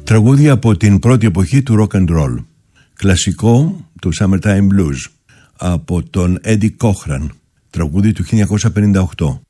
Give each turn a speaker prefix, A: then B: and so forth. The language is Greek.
A: Τραγούδια από την πρώτη εποχή του rock and roll. Κλασικό του Summertime Blues από τον Eddie Cochran, τραγούδι του 1958.